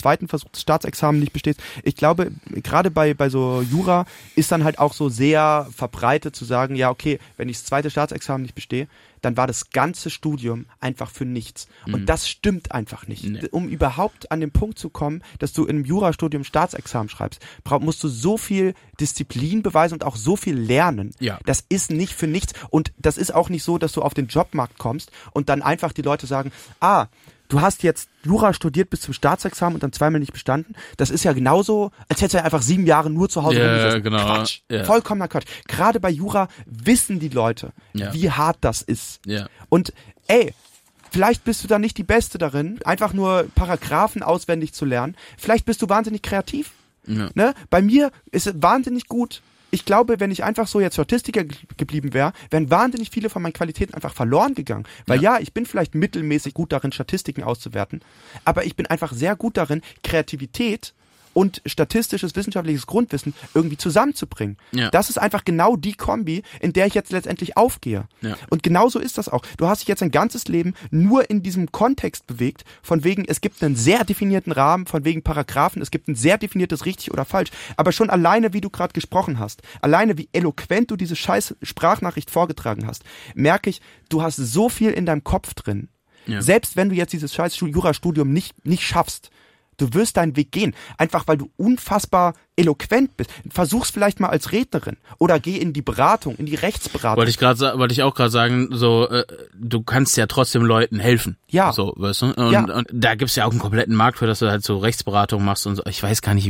zweiten Versuch das Staatsexamen nicht bestehst. Ich glaube, gerade bei so Jura ist dann halt auch so sehr verbreitet zu sagen, ja okay, wenn ich das zweite Staatsexamen nicht bestehe, dann war das ganze Studium einfach für nichts. Und das stimmt einfach nicht. Nee. Um überhaupt an den Punkt zu kommen, dass du im Jurastudium Staatsexamen schreibst, musst du so viel Disziplin beweisen und auch so viel lernen. Ja. Das ist nicht für nichts. Und das ist auch nicht so, dass du auf den Jobmarkt kommst und dann einfach die Leute sagen, du hast jetzt Jura studiert bis zum Staatsexamen und dann zweimal nicht bestanden. Das ist ja genauso, als hättest du ja einfach 7 Jahre nur zu Hause rumgesessen. Genau. Quatsch. Yeah. Vollkommener Quatsch. Gerade bei Jura wissen die Leute, wie hart das ist. Yeah. Und vielleicht bist du da nicht die Beste darin, einfach nur Paragraphen auswendig zu lernen. Vielleicht bist du wahnsinnig kreativ. Ja. Ne? Bei mir ist es wahnsinnig gut. Ich glaube, wenn ich einfach so jetzt Statistiker geblieben wäre, wären wahnsinnig viele von meinen Qualitäten einfach verloren gegangen. Weil ich bin vielleicht mittelmäßig gut darin, Statistiken auszuwerten, aber ich bin einfach sehr gut darin, Kreativität und statistisches, wissenschaftliches Grundwissen irgendwie zusammenzubringen. Ja. Das ist einfach genau die Kombi, in der ich jetzt letztendlich aufgehe. Ja. Und genauso ist das auch. Du hast dich jetzt ein ganzes Leben nur in diesem Kontext bewegt, von wegen, es gibt einen sehr definierten Rahmen, von wegen Paragraphen, es gibt ein sehr definiertes richtig oder falsch. Aber schon alleine, wie du gerade gesprochen hast, alleine wie eloquent du diese scheiß Sprachnachricht vorgetragen hast, merke ich, du hast so viel in deinem Kopf drin. Ja. Selbst wenn du jetzt dieses scheiß Jurastudium nicht schaffst, du wirst deinen Weg gehen, einfach weil du unfassbar eloquent bist. Versuch's vielleicht mal als Rednerin oder geh in die Beratung, in die Rechtsberatung. Wollte ich auch gerade sagen, so du kannst ja trotzdem Leuten helfen. Ja. So, weißt du? Und da gibt's ja auch einen kompletten Markt für, dass du halt so Rechtsberatung machst und so. Ich weiß gar nicht,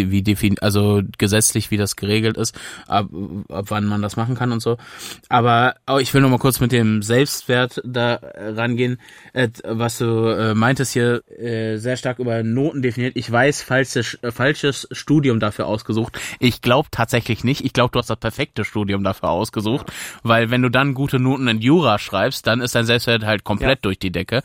also gesetzlich, wie das geregelt ist, ab wann man das machen kann und so. Aber ich will noch mal kurz mit dem Selbstwert da rangehen, was du meintest hier, sehr stark über Noten definiert. Ich weiß, falsches Studium dafür ausgesucht. Ich glaube tatsächlich nicht. Ich glaube, du hast das perfekte Studium dafür ausgesucht, weil wenn du dann gute Noten in Jura schreibst, dann ist dein Selbstwert halt komplett durch die Decke.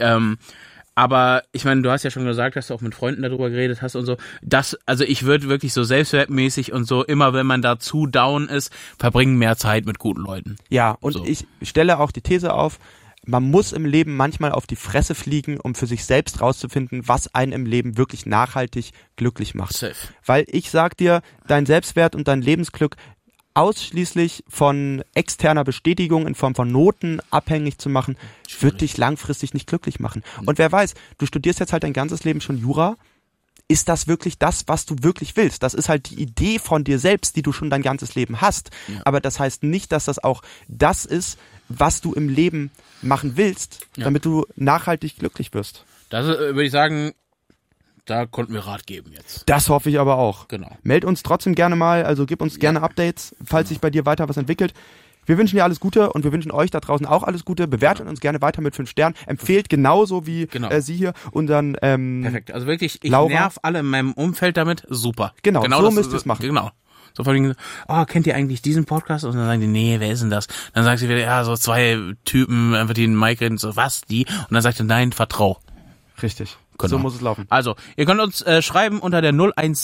Aber ich meine, du hast ja schon gesagt, dass du auch mit Freunden darüber geredet hast und so. Also ich würde wirklich so selbstwertmäßig und so, immer wenn man da zu down ist, verbringen mehr Zeit mit guten Leuten. Ja, und so. Ich stelle auch die These auf, man muss im Leben manchmal auf die Fresse fliegen, um für sich selbst rauszufinden, was einen im Leben wirklich nachhaltig glücklich macht. Safe. Weil ich sag dir, dein Selbstwert und dein Lebensglück ausschließlich von externer Bestätigung in Form von Noten abhängig zu machen, wird dich langfristig nicht glücklich machen. Und wer weiß, du studierst jetzt halt dein ganzes Leben schon Jura, ist das wirklich das, was du wirklich willst? Das ist halt die Idee von dir selbst, die du schon dein ganzes Leben hast. Ja. Aber das heißt nicht, dass das auch das ist, was du im Leben machen willst, damit du nachhaltig glücklich wirst. Das würde ich sagen, da konnten wir Rat geben jetzt. Das hoffe ich aber auch. Genau. Meld uns trotzdem gerne mal, also gib uns gerne Updates, falls sich bei dir weiter was entwickelt. Wir wünschen dir alles Gute und wir wünschen euch da draußen auch alles Gute. Bewertet uns gerne weiter mit 5 Sternen. Empfehlt genauso wie sie hier unseren Perfekt. Also wirklich, ich nerv alle in meinem Umfeld damit. Super. Genau so müsst ihr es machen. Genau. So vor allem, kennt ihr eigentlich diesen Podcast? Und dann sagen die, nee, wer ist denn das? Dann sagt sie wieder, so 2 Typen, einfach die in Mike reden, so, was, die? Und dann sagt er, nein, vertrau. Richtig. Genau. So muss es laufen. Also, ihr könnt uns schreiben unter der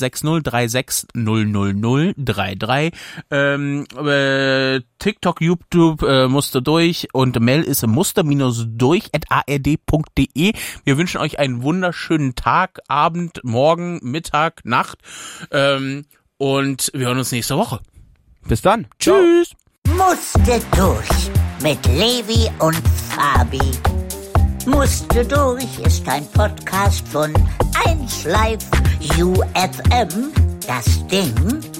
01603600033. TikTok, YouTube musste durch und Mail ist muster-durch@ard.de. Wir wünschen euch einen wunderschönen Tag, Abend, Morgen, Mittag, Nacht. Und wir hören uns nächste Woche. Bis dann. Tschüss. Musste durch mit Levi und Fabi. Musste durch ist ein Podcast von 1Live UFM. Das Ding